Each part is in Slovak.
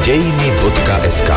Dejiny.sk.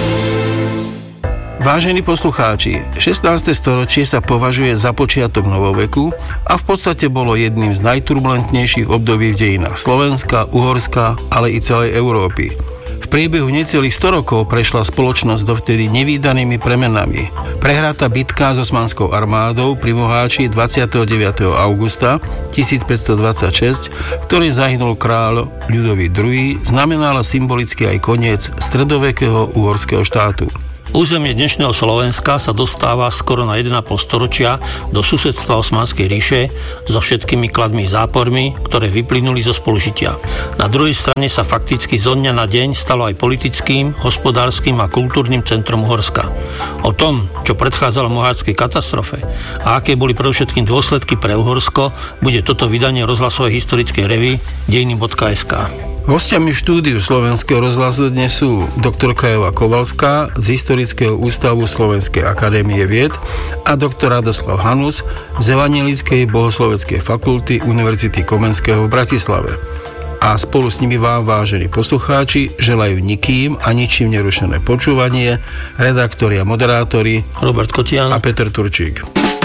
Vážení poslucháči, 16. storočie sa považuje za počiatok novoveku a v podstate bolo jedným z najturbulentnejších období v dejinách Slovenska, Uhorska, ale i celej Európy. V priebehu necelých 100 rokov prešla spoločnosť dovtedy nevídanými premenami. Prehratá bitka s osmanskou armádou pri Moháči 29. augusta 1526, v ktorej zahynul kráľ Ľudovít II, znamenala symbolicky aj koniec stredovekého uhorského štátu. Územie dnešného Slovenska sa dostáva skoro na 1,5 storočia do susedstva Osmanskej ríše so všetkými kladmi zápormi, ktoré vyplynuli zo spolužitia. Na druhej strane sa fakticky zo dňa na deň stalo aj politickým, hospodárskym a kultúrnym centrom Uhorska. O tom, čo predchádzalo moháčskej katastrofe a aké boli predovšetkým dôsledky pre Uhorsko, bude toto vydanie rozhlasovej historickej revue Dejiny.sk. Hostiami v štúdiu Slovenského rozhlasu dnes sú doktorka Eva Kovalská z Historického ústavu Slovenskej akadémie vied a doktor Radoslav Hanus z Evanjelickej bohosloveckej fakulty Univerzity Komenského v Bratislave. A spolu s nimi vám, vážení poslucháči, želajú nikým a ničím nerušené počúvanie redaktori a moderátori Robert Kotian a Peter Turčík.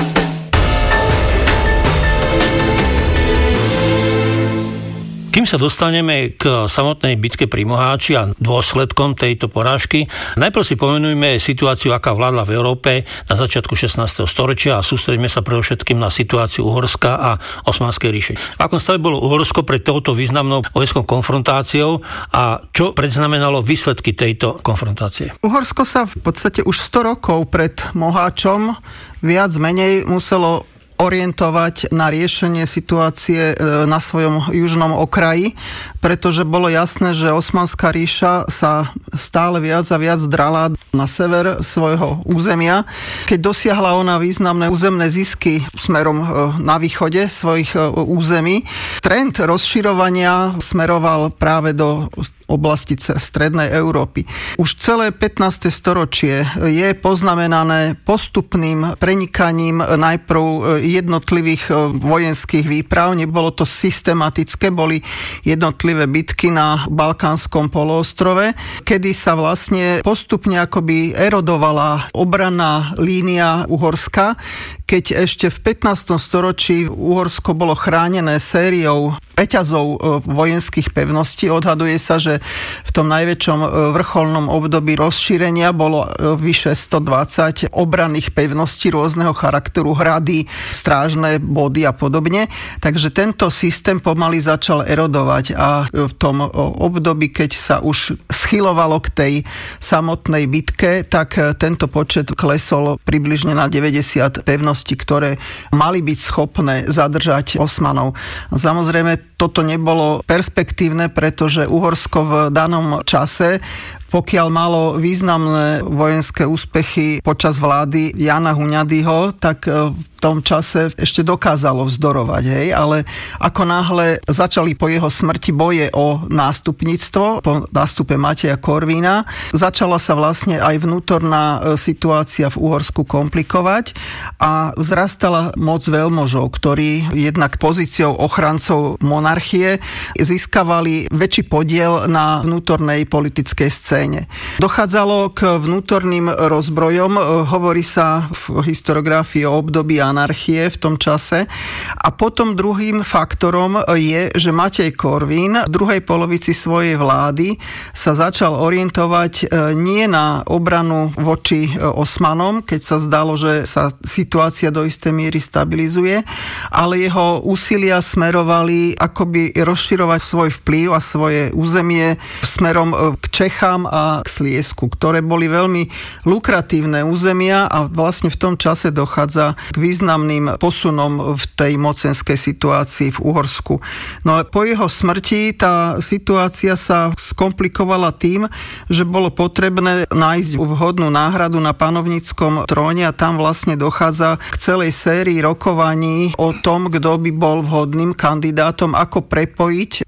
Kým sa dostaneme k samotnej bitke pri Moháči a dôsledkom tejto porážky, najprv si pomenujme situáciu, aká vládla v Európe na začiatku 16. storočia a sústredíme sa predovšetkým na situáciu Uhorska a Osmanskej ríše. V akom stave bolo Uhorsko pred touto významnou vojenskou konfrontáciou a čo predznamenalo výsledky tejto konfrontácie? Uhorsko sa v podstate už 100 rokov pred Moháčom viac menej muselo orientovať na riešenie situácie na svojom južnom okraji, pretože bolo jasné, že Osmanská ríša sa stále viac a viac drala na sever svojho územia. Keď dosiahla ona významné územné zisky smerom na východe svojich území, trend rozširovania smeroval práve do oblasti strednej Európy. Už celé 15. storočie je poznamenané postupným prenikaním najprv jednotlivých vojenských výprav. Nebolo to systematické, boli jednotlivé bitky na Balkánskom poloostrove, kedy sa vlastne postupne akoby erodovala obranná línia Uhorska, keď ešte v 15. storočí Uhorsko bolo chránené sériou reťazov vojenských pevností. Odhaduje sa, že v tom najväčšom vrcholnom období rozšírenia bolo vyše 120 obranných pevností rôzneho charakteru, hrady, strážne body a podobne. Takže tento systém pomaly začal erodovať a v tom období, keď sa už schylovalo k tej samotnej bitke, tak tento počet klesol približne na 90 pevností, ktoré mali byť schopné zadržať Osmanov. Samozrejme, toto nebolo perspektívne, pretože Uhorsko v danom čase, pokiaľ malo významné vojenské úspechy počas vlády Jána Huňadyho, tak v tom čase ešte dokázalo vzdorovať, hej, ale ako náhle začali po jeho smrti boje o nástupníctvo, po nástupe Mateja Korvína, začala sa vlastne aj vnútorná situácia v Uhorsku komplikovať a vzrastala moc veľmožov, ktorí jednak pozíciou ochrancov monarchie získavali väčší podiel na vnútornej politickej scéne. Dochádzalo k vnútorným rozbrojom, hovorí sa v historiografii o období anarchie v tom čase. A potom druhým faktorom je, že Matej Korvín v druhej polovici svojej vlády sa začal orientovať nie na obranu voči Osmanom, keď sa zdalo, že sa situácia do istej miery stabilizuje, ale jeho úsilia smerovali akoby rozširovať svoj vplyv a svoje územie smerom k Čechám a k Sliesku, ktoré boli veľmi lukratívne územia a vlastne v tom čase dochádza k významným posunom v tej mocenskej situácii v Uhorsku. No a po jeho smrti tá situácia sa skomplikovala tým, že bolo potrebné nájsť vhodnú náhradu na panovníckom tróne a tam vlastne dochádza k celej sérii rokovaní o tom, kto by bol vhodným kandidátom, ako prepojiť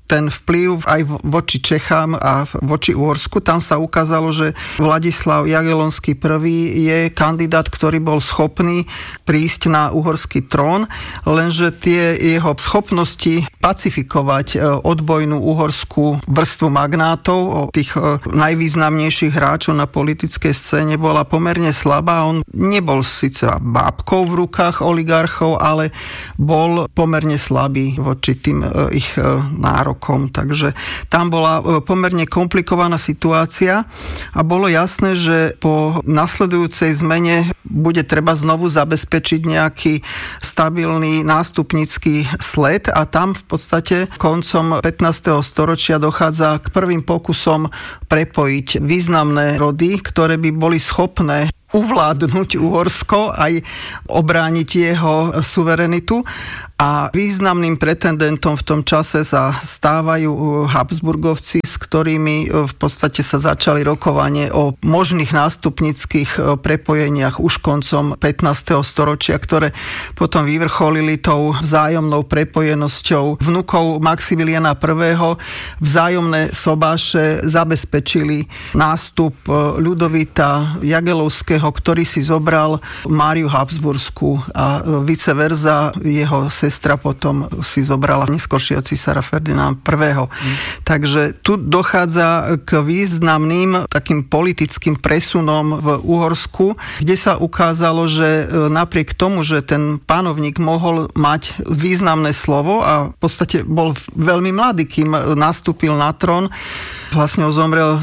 ten vplyv aj voči Čechám a voči Uhorsku. Tam sa ukázalo, že Vladislav Jagellonský I je kandidát, ktorý bol schopný prísť na uhorský trón, lenže tie jeho schopnosti pacifikovať odbojnú uhorskú vrstvu magnátov, tých najvýznamnejších hráčov na politickej scéne, bola pomerne slabá. On nebol síce bábkou v rukách oligarchov, ale bol pomerne slabý voči tým ich nárokom. Takže tam bola pomerne komplikovaná situácia a bolo jasné, že po nasledujúcej zmene bude treba znovu zabezpečiť nejaký stabilný nástupnícky sled a tam v podstate koncom 15. storočia dochádza k prvým pokusom prepojiť významné rody, ktoré by boli schopné uvládnuť Uhorsko, aj obrániť jeho suverenitu. A významným pretendentom v tom čase sa stávajú Habsburgovci, s ktorými v podstate sa začali rokovanie o možných nástupnických prepojeniach už koncom 15. storočia, ktoré potom vyvrcholili tou vzájomnou prepojenosťou vnukov Maximiliana I. Vzájomné sobáše zabezpečili nástup Ľudovita Jagellovského, ktorý si zobral Máriu Habsburskú a vice versa jeho sestra potom si zobrala neskôršieho císara Ferdinanda I. Takže tu dochádza k významným takým politickým presunom v Uhorsku, kde sa ukázalo, že napriek tomu, že ten panovník mohol mať významné slovo a v podstate bol veľmi mladý, kým nastúpil na trón, vlastne zomrel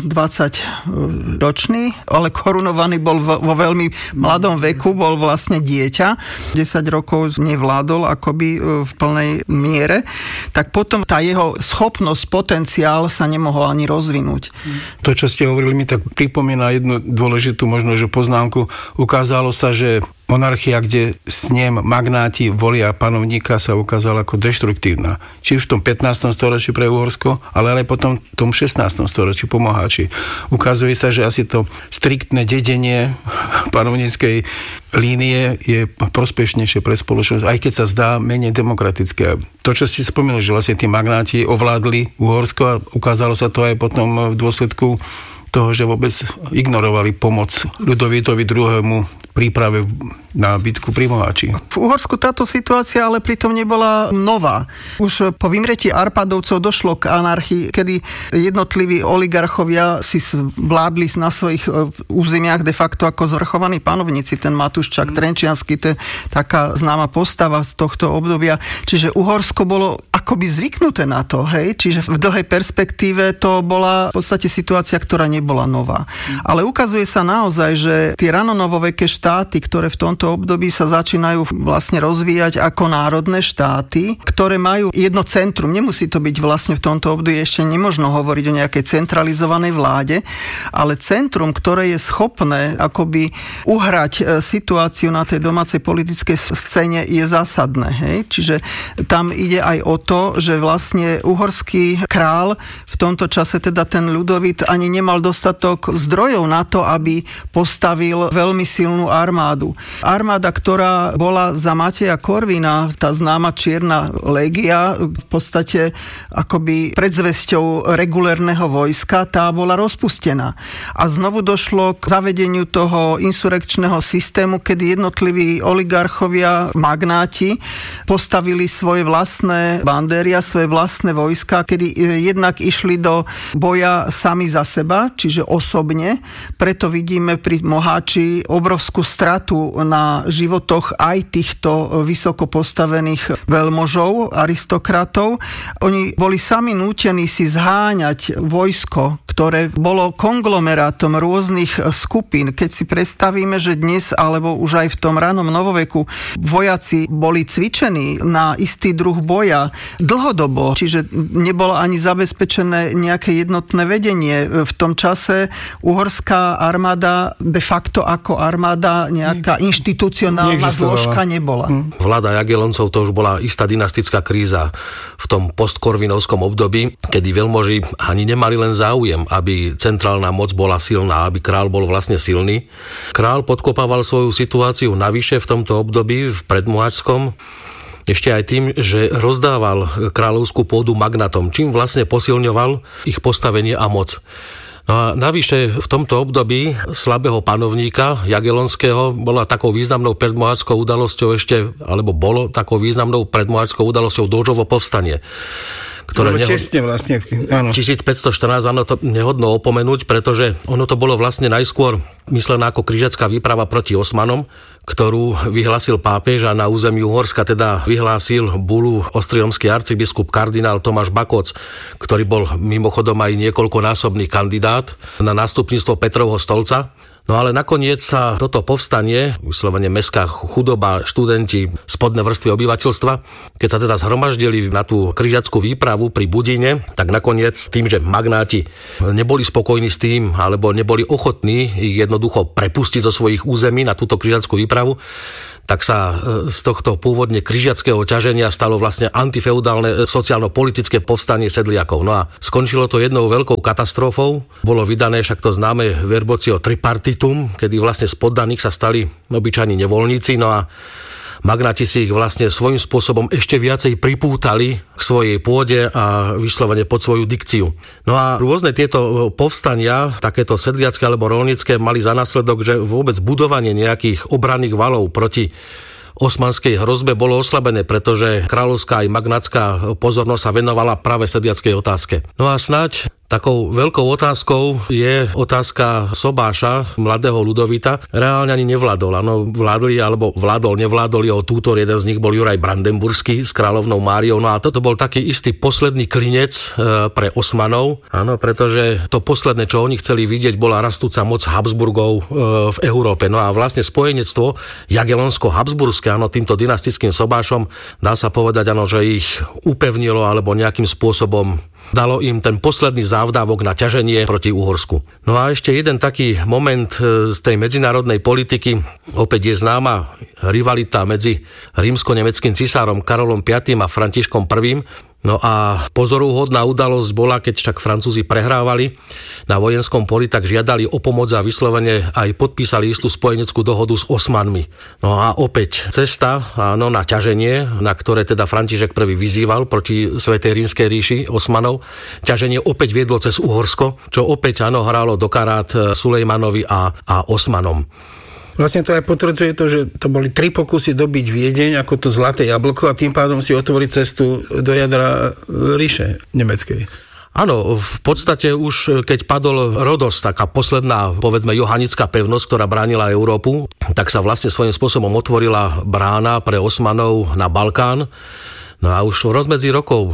20-ročný, ale korunovaný bol vo veľmi mladom veku, bol vlastne dieťa, 10 rokov nevládol akoby v plnej miere, tak potom tá jeho schopnosť, potenciál sa nemohol ani rozvinúť. To, čo ste hovorili, mi tak pripomína jednu dôležitú možno, že poznámku. Ukázalo sa, že monarchia, kde snem magnáti volia panovníka, sa ukázala ako deštruktívna. Či už v tom 15. storočí pre Uhorsko, ale aj potom v tom 16. storočí po Moháči. Ukazuje sa, že asi to striktné dedenie panovníckej línie je prospešnejšie pre spoločnosť, aj keď sa zdá menej demokratické. To, čo ste spomínali, že vlastne tí magnáti ovládli Uhorsko a ukázalo sa to aj potom v dôsledku toho, že vôbec ignorovali pomoc Ľudovitovi II. Príprave na bitku pri Moháči. V Uhorsku táto situácia ale pritom nebola nová. Už po vymretí Arpadovcov došlo k anarchii, kedy jednotliví oligarchovia si vládli na svojich územiach de facto ako zvrchovaní panovníci. Ten Matúščak Trenčiansky, to je taká známa postava z tohto obdobia. Čiže Uhorsko bolo akoby zvyknuté na to, hej? Čiže v dlhej perspektíve to bola v podstate situácia, ktorá nebola nová. Ale ukazuje sa naozaj, že tie ranonovoveké štáty, ktoré v tomto období sa začínajú vlastne rozvíjať ako národné štáty, ktoré majú jedno centrum. Nemusí to byť vlastne v tomto období, ešte nemožno hovoriť o nejakej centralizovanej vláde, ale centrum, ktoré je schopné akoby uhrať situáciu na tej domácej politickej scéne, je zásadné. Hej? Čiže tam ide aj o to, že vlastne uhorský král v tomto čase, teda ten Ľudovít, ani nemal dostatok zdrojov na to, aby postavil veľmi silnú armádu. Armáda, ktorá bola za Mateja Korvina, tá známa Čierna légia, v podstate akoby predzvesťou regulérneho vojska, tá bola rozpustená. A znovu došlo k zavedeniu toho insurekčného systému, kedy jednotliví oligarchovia, magnáti postavili svoje vlastné bandéria, svoje vlastné vojska, kedy jednak išli do boja sami za seba, čiže osobne. Preto vidíme pri Moháči obrovskú stratu na životoch aj týchto vysoko postavených veľmožov, aristokratov. Oni boli sami nútení si zháňať vojsko, ktoré bolo konglomerátom rôznych skupín. Keď si predstavíme, že dnes, alebo už aj v tom ranom novoveku, vojaci boli cvičení na istý druh boja dlhodobo, čiže nebolo ani zabezpečené nejaké jednotné vedenie. V tom čase uhorská armáda de facto ako armáda nejaká inštitucionálna zložka nebola. Vláda Jagelloncov to už bola istá dynastická kríza v tom postkorvinovskom období, kedy veľmoži ani nemali len záujem, aby centrálna moc bola silná, aby král bol vlastne silný. Král podkopával svoju situáciu navyše v tomto období, v predmoháčskom, ešte aj tým, že rozdával kráľovskú pôdu magnatom, čím vlastne posilňoval ich postavenie a moc. No a navyše v tomto období slabého panovníka Jagellonského bola takou významnou predmoháčskou udalosťou bolo takou významnou predmoháčskou udalosťou Dôžovo povstanie. Ktoré vlastne, áno. 1514, áno, to nehodno opomenúť, pretože ono to bolo vlastne najskôr myslené ako križacká výprava proti Osmanom, ktorú vyhlásil pápež a na území Uhorska teda vyhlásil bulu ostriomský arcibiskup kardinál Tomáš Bakoc, ktorý bol mimochodom aj niekoľkonásobný kandidát na nástupníctvo Petrovho stolca. No ale nakoniec sa toto povstanie, vyslovene mestská chudoba, študenti, spodné vrstvy obyvateľstva, keď sa teda zhromaždili na tú križackú výpravu pri Budine, tak nakoniec tým, že magnáti neboli spokojní s tým, alebo neboli ochotní ich jednoducho prepustiť zo svojich území na túto križackú výpravu, tak sa z tohto pôvodne križiackého ťaženia stalo vlastne antifeudálne sociálno-politické povstanie sedliakov. No a skončilo to jednou veľkou katastrofou. Bolo vydané však to známe verbocio tripartitum, kedy vlastne z poddaných sa stali obyčajní nevoľníci. No a magnáti si ich vlastne svojím spôsobom ešte viacej pripútali k svojej pôde a vyslovene pod svoju dikciu. No a rôzne tieto povstania, takéto sedliacké alebo roľnícke, mali za následok, že vôbec budovanie nejakých obranných valov proti osmanskej hrozbe bolo oslabené, pretože kráľovská aj magnátska pozornosť sa venovala práve sedliackej otázke. No a snáď takou veľkou otázkou je otázka sobáša, mladého Ludovita. Reálne ani nevládol. Áno, nevládol jeho tútor, jeden z nich bol Juraj Brandenburský s kráľovnou Máriou. No a toto bol taký istý posledný klinec pre Osmanov. Áno, pretože to posledné, čo oni chceli vidieť, bola rastúca moc Habsburgov v Európe. No a vlastne spojenectvo Jagellonsko-Habsburské, áno, týmto dynastickým sobášom, dá sa povedať, áno, že ich upevnilo alebo nejakým spôsobom dalo im ten posledný závdavok na ťaženie proti Uhorsku. No a ešte jeden taký moment z tej medzinárodnej politiky. Opäť je známa rivalita medzi rímsko-nemeckým cisárom Karolom V a Františkom I. No a pozoruhodná udalosť bola, keď však Francúzi prehrávali na vojenskom poli, tak žiadali o pomoc a vyslovene aj podpísali istú spojeneckú dohodu s Osmanmi. No a opäť cesta, áno, na ťaženie, na ktoré teda František I vyzýval proti Svätej rímskej ríši Osmanov. Ťaženie opäť viedlo cez Uhorsko, čo opäť, áno, hrálo do karát Sulejmanovi a Osmanom. Vlastne to aj potvrdzuje to, že to boli 3 pokusy dobiť Viedeň ako to zlaté jablko a tým pádom si otvoriť cestu do jadra ríše nemeckej. Áno, v podstate už keď padol Rodos, taká posledná, povedzme, johannická pevnosť, ktorá bránila Európu, tak sa vlastne svojím spôsobom otvorila brána pre Osmanov na Balkán. No a už v rozmedzi rokov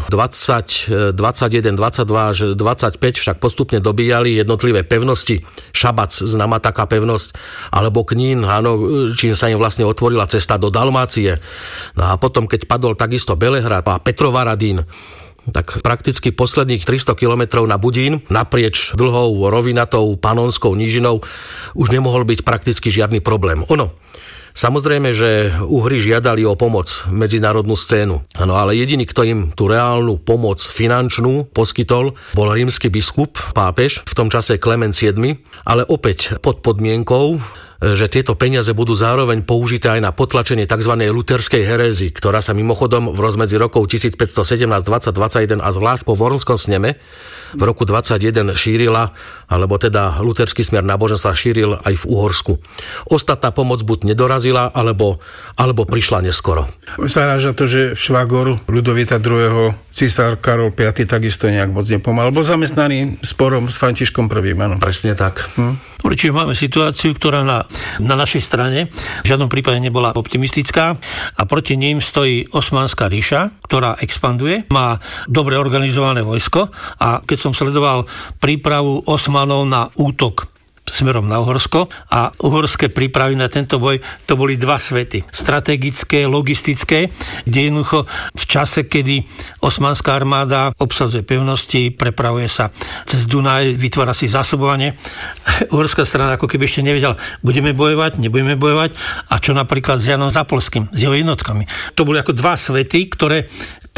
20, 21, 22 až 25 však postupne dobíjali jednotlivé pevnosti. Šabac, známa taká pevnosť, alebo Knín, áno, čím sa im vlastne otvorila cesta do Dalmácie. No a potom, keď padol takisto Belehrad a Petrovaradín, tak prakticky posledných 300 kilometrov na Budín, naprieč dlhou rovinatou panonskou nížinou, už nemohol byť prakticky žiadny problém. Samozrejme, že Uhri žiadali o pomoc medzinárodnú scénu. Ano, ale jediný, kto im tú reálnu pomoc finančnú poskytol, bol rímsky biskup, pápež, v tom čase Klement VII, ale opäť pod podmienkou, že tieto peniaze budú zároveň použité aj na potlačenie tzv. Luterskej herézy, ktorá sa mimochodom v rozmedzi rokov 1517, 20, 21 a zvlášť po Wormskom sneme v roku 21 šírila, alebo teda luterský smer náboženstva šíril aj v Uhorsku. Ostatná pomoc buď nedorazila, alebo prišla neskoro. Zaráža to, že švagor Ludovita II. Cisár Karol V. takisto nejak moc nepomal. Bol zamestnaný sporom s Františkom I. Áno. Presne tak. Čiže máme situáciu, ktorá na našej strane v žiadnom prípade nebola optimistická a proti ním stojí Osmanská ríša, ktorá expanduje, má dobre organizované vojsko a keď som sledoval prípravu Osmanov na útok smerom na Uhorsko a uhorské prípravy na tento boj, to boli 2 svety. Strategické, logistické, kde jednoducho v čase, kedy osmanská armáda obsadzuje pevnosti, prepravuje sa cez Dunaj, vytvára si zásobovanie. Uhorská strana ako keby ešte nevedela, budeme bojovať, nebudeme bojovať a čo napríklad s Janom Zapolským, s jeho jednotkami. To boli ako 2 svety, ktoré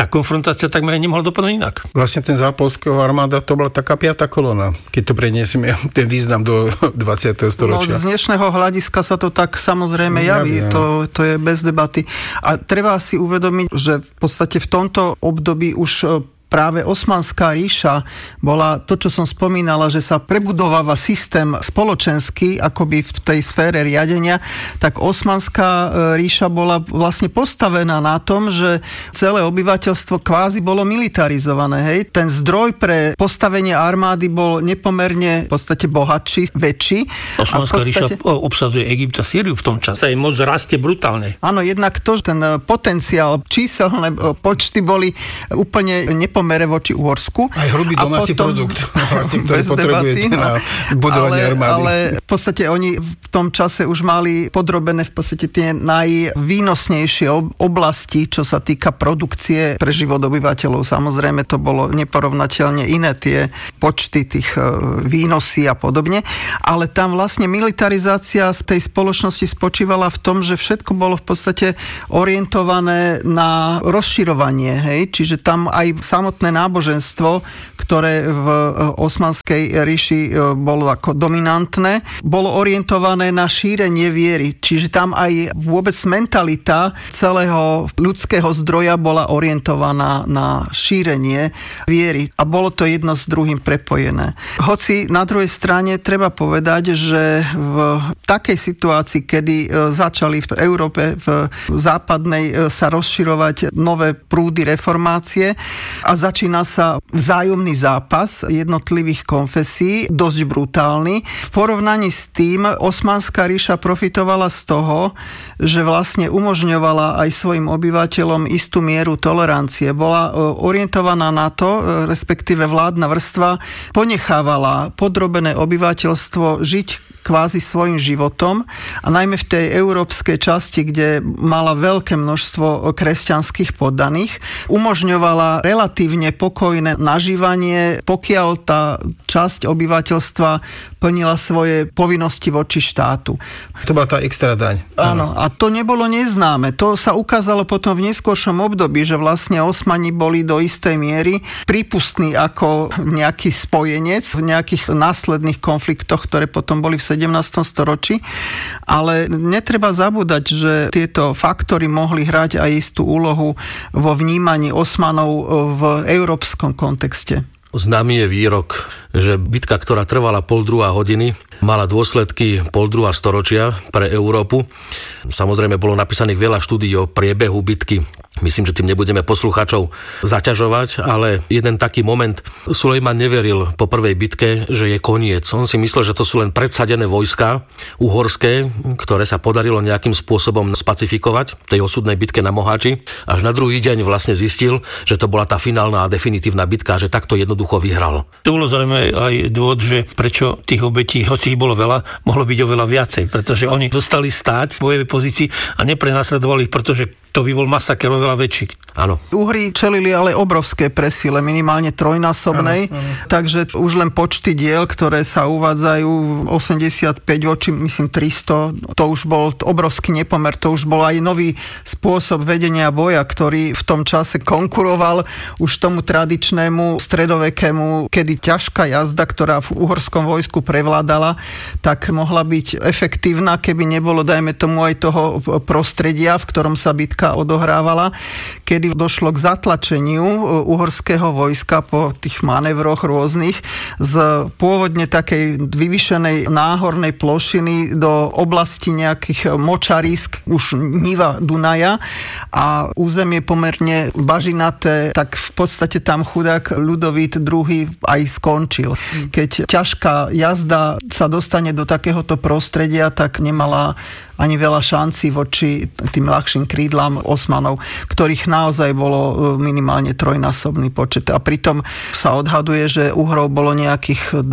tá konfrontácia takmer nemohla dopadnúť inak. Vlastne ten zápolského armáda to bola taká 5. kolóna, keď to preniesieme ten význam do 20. storočia. No, z dnešného hľadiska sa to tak samozrejme javí, to je bez debaty. A treba si uvedomiť, že v podstate v tomto období už práve Osmanská ríša bola to, čo som spomínala, že sa prebudováva systém spoločenský, akoby v tej sfére riadenia, tak Osmanská ríša bola vlastne postavená na tom, že celé obyvateľstvo kvázi bolo militarizované. Hej? Ten zdroj pre postavenie armády bol nepomerne v podstate bohatší, väčší. Osmanská ríša obsadzuje Egypt a Sýriu v tom čase. Jej moc rastie brutálne. Áno, jednak to, že ten potenciál, číselné počty boli úplne nepomere voči Uhorsku. Aj hrubý domáci produkt, vlastne, ktorý potrebujete na budovanie armády. Ale v podstate oni v tom čase už mali podrobené v podstate tie najvýnosnejšie oblasti, čo sa týka produkcie pre život obyvateľov. Samozrejme, to bolo neporovnateľne iné tie počty tých výnosí a podobne. Ale tam vlastne militarizácia z tej spoločnosti spočívala v tom, že všetko bolo v podstate orientované na rozširovanie. Hej? Čiže tam aj samotné náboženstvo, ktoré v Osmanskej ríši bolo ako dominantné, bolo orientované na šírenie viery. Čiže tam aj vôbec mentalita celého ľudského zdroja bola orientovaná na šírenie viery. A bolo to jedno s druhým prepojené. Hoci na druhej strane treba povedať, že v takej situácii, kedy začali v Európe, v západnej sa rozširovať nové prúdy reformácie a začína sa vzájomný zápas jednotlivých konfesí, dosť brutálny. V porovnaní s tým Osmanská ríša profitovala z toho, že vlastne umožňovala aj svojim obyvateľom istú mieru tolerancie. Bola orientovaná na to, respektíve vládna vrstva ponechávala podrobené obyvateľstvo žiť kvázi svojim životom a najmä v tej európskej časti, kde mala veľké množstvo kresťanských poddaných, umožňovala relatívne pokojné nažívanie, pokiaľ tá časť obyvateľstva plnila svoje povinnosti voči štátu. To bola tá extra daň. Áno, a to nebolo neznáme. To sa ukázalo potom v neskôršom období, že vlastne Osmani boli do istej miery prípustní ako nejaký spojenec v nejakých následných konfliktoch, ktoré potom boli v 17. storočí, ale netreba zabúdať, že tieto faktory mohli hrať aj istú úlohu vo vnímaní Osmanov v európskom kontexte. Známy je výrok, že bitka, ktorá trvala 1,5 hodiny, mala dôsledky 1,5 storočia pre Európu. Samozrejme, bolo napísaných veľa štúdií o priebehu bitky. Myslím, že tým nebudeme poslucháčov zaťažovať, ale jeden taký moment. Sulejman neveril po prvej bitke, že je koniec. On si myslel, že to sú len predsadené vojská uhorské, ktoré sa podarilo nejakým spôsobom spacifikovať v tej osudnej bitke na Moháči. Až na druhý deň vlastne zistil, že to bola tá finálna a definitívna bitka, že takto jednoducho vyhral. To bolo zrejme aj dôvod, že prečo tých obetí, hoci ich bolo veľa, mohlo byť oveľa viacej, pretože oni zostali stáť v bojovej pozícii a neprenasledovali ich, pretože to by bol masaker oveľa väčší. Áno. Uhri čelili ale obrovské presile, minimálne trojnásobnej, takže už len počty diel, ktoré sa uvádzajú 85 voči, myslím, 300, to už bol obrovský nepomer, to už bol aj nový spôsob vedenia boja, ktorý v tom čase konkuroval už tomu tradičnému stredovekému, kedy ťažká jazda, ktorá v uhorskom vojsku prevládala, tak mohla byť efektívna, keby nebolo, dajme tomu, aj toho prostredia, v ktorom sa bitka odohrávala, kedy došlo k zatlačeniu uhorského vojska po tých manévroch rôznych z pôvodne takej vyvýšenej náhornej plošiny do oblasti nejakých močarísk, už niva Dunaja a územie pomerne bažinaté, tak v podstate tam chudák Ľudovít II aj skončil. Keď ťažká jazda sa dostane do takéhoto prostredia, tak nemala ani veľa šancí voči tým ľahším krídlam Osmanov, ktorých naozaj bolo minimálne trojnásobný počet. A pritom sa odhaduje, že Uhrov bolo nejakých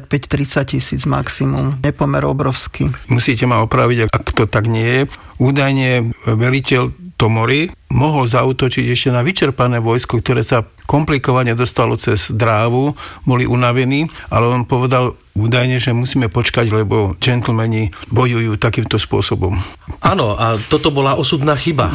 25-30 tisíc maximum. Nepomer obrovský. Musíte ma opraviť, ak to tak nie je. Údajne veliteľ Tomory mohol zaútočiť ešte na vyčerpané vojsko, ktoré sa komplikovane dostalo cez Drávu, boli unavení, ale on povedal údajne, že musíme počkať, lebo džentlmeni bojujú takýmto spôsobom. Áno, a toto bola osudná chyba.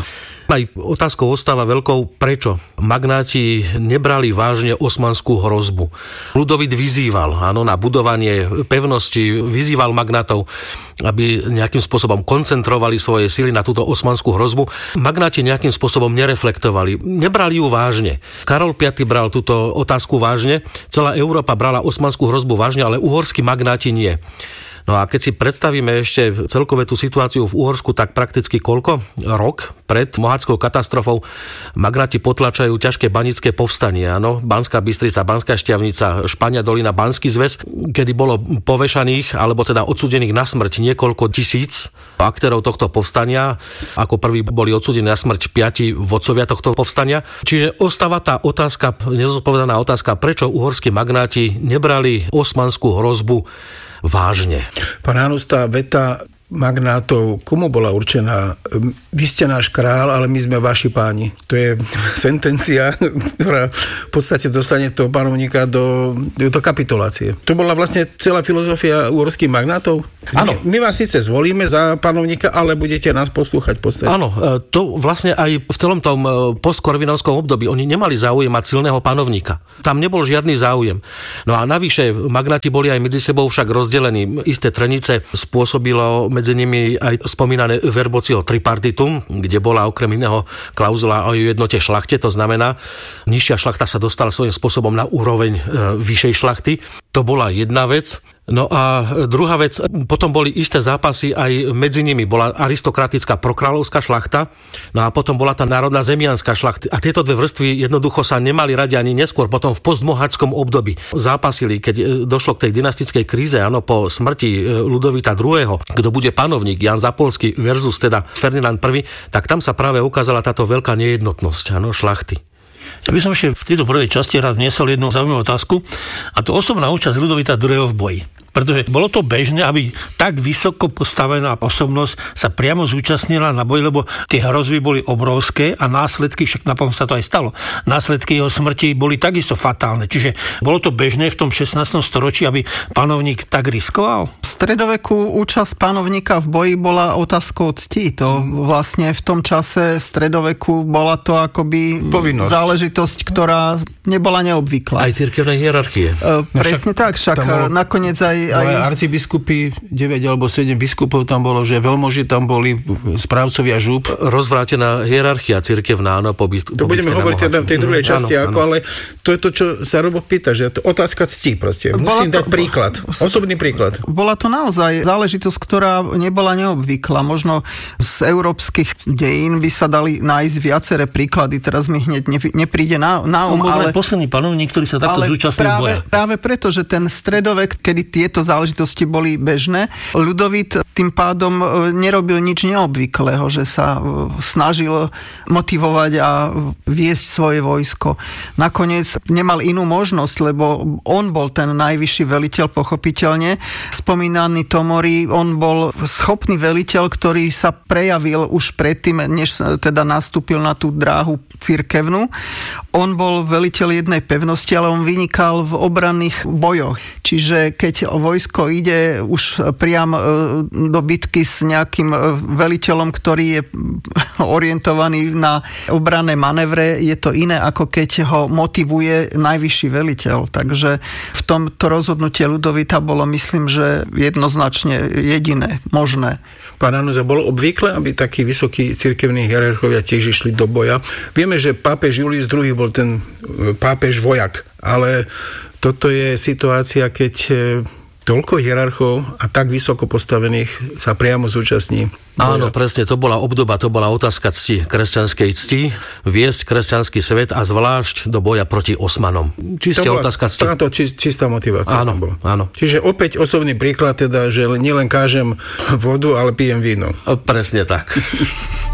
Aj otázkou ostáva veľkou, prečo magnáti nebrali vážne osmanskú hrozbu. Ľudovít vyzýval, na budovanie pevnosti, vyzýval magnátov, aby nejakým spôsobom koncentrovali svoje sily na túto osmanskú hrozbu. Magnáti nejakým spôsobom nereflektovali, nebrali ju vážne. Karol V bral túto otázku vážne, celá Európa brala osmanskú hrozbu vážne, ale uhorskí magnáti nie. No a keď si predstavíme ešte celkové tú situáciu v Uhorsku, tak prakticky koľko? Rok pred moháčskou katastrofou magnáti potlačajú ťažké banické povstanie. Banská Bystrica, Banská Štiavnica, Špania dolina, Banský zväz, kedy bolo povešaných, alebo teda odsúdených na smrť niekoľko tisíc aktérov tohto povstania. Ako prví boli odsúdení na smrť 5 vodcovia tohto povstania. Čiže ostáva tá otázka, nezodpovedaná otázka, prečo uhorskí magnáti nebrali osmanskú hrozbu vážne. Pán Hanus, tá veta magnátov, komu bola určená? Vy ste náš král, ale my sme vaši páni. To je sentencia, ktorá v podstate dostane toho panovníka do kapitulácie. To bola vlastne celá filozofia uhorských magnátov? Áno. My vás síce zvolíme za panovníka, ale budete nás poslúchať v podstate. Áno, to vlastne aj v celom tom postkorvinovskom období oni nemali záujem mať silného panovníka. Tam nebol žiadny záujem. No a navyše magnáti boli aj medzi sebou však rozdelení. Isté trenice spôsobilo medzi nimi aj spomínané verbócio tripartitum, kde bola okrem iného klauzula o jednote šlachte, to znamená, nižšia šlachta sa dostala svojím spôsobom na úroveň vyššej šlachty. To bola jedna vec. No a druhá vec, potom boli isté zápasy aj medzi nimi. Bola aristokratická prokráľovská šlachta, no a potom bola tá národná zemianská šlachta. A tieto dve vrstvy jednoducho sa nemali radi ani neskôr, potom v postmoháčskom období zápasili, keď došlo k tej dynastickej kríze, po smrti Ľudovíta II., kto bude panovník, Jan Zapolský versus teda Ferdinand I., tak tam sa práve ukázala táto veľká nejednotnosť, šlachty. Ja by som ešte v tejto prvej časti rád vniesol jednu zaujímavú otázku, a to osobná účasť Ľudovíta II. V boji. Pretože bolo to bežné, aby tak vysoko postavená osobnosť sa priamo zúčastnila na boji, lebo tie hrozby boli obrovské a následky, však napokon sa to aj stalo, následky jeho smrti boli takisto fatálne. Čiže bolo to bežné v tom 16. storočí, aby panovník tak riskoval? V stredoveku účasť panovníka v boji bola otázkou cti. To vlastne v tom čase v stredoveku bola to akoby povinnosť, záležitosť, ktorá nebola neobvyklá. Aj cirkevnej hierarchie. Presne tak, však nakoniec aj arcibiskupy, 9 alebo 7 biskupov tam bolo, že veľmoži tam boli, správcovia žúb. Rozvrátená hierarchia cirkevná, po bitke. To budeme hovoriť teda v tej druhej časti, ale to je to, čo sa Robo pýta, že to otázka cti proste. Musím dať príklad, osobný príklad. Bola to naozaj záležitosť, ktorá nebola neobvyklá. Možno z európskych dejín by sa dali nájsť viaceré príklady, teraz mi hneď nepríde na ale posledný panovník, ktorý sa takto zúčastnil boja. Práve preto, že ten stredovek, kedy tieto záležitosti boli bežné, Ľudovít tým pádom nerobil nič neobvyklého, že sa snažil motivovať a viesť svoje vojsko. Nakoniec nemal inú možnosť, lebo on bol ten najvyšší veliteľ, pochopiteľne. Spomínaný Tomori, on bol schopný veliteľ, ktorý sa prejavil už predtým, než teda nastúpil na tú dráhu cirkevnú. On bol veliteľ jednej pevnosti, ale on vynikal v obranných bojoch. Čiže keď vojsko ide už priam do bitky s nejakým veliteľom, ktorý je orientovaný na obranné manévre, je to iné, ako keď ho motivuje najvyšší veliteľ. Takže v tomto rozhodnutie Ľudovíta bolo, myslím, že jednoznačne jediné, možné. Pán Hanusa, bolo obvykle, aby takí vysokí cirkevní hierarchovia tiež išli do boja? Vieme, že pápež Julius II bol ten pápež vojak, ale toto je situácia, keď toľko hierarchov a tak vysoko postavených sa priamo zúčastní. Áno, presne, to bola obdoba, to bola otázka cti, kresťanskej cti, viesť kresťanský svet a zvlášť do boja proti Osmanom. Čiste otázka cti. To čistá motivácia. Áno. Čiže opäť osobný príklad teda, že nielen kážem vodu, ale pijem víno. Presne tak.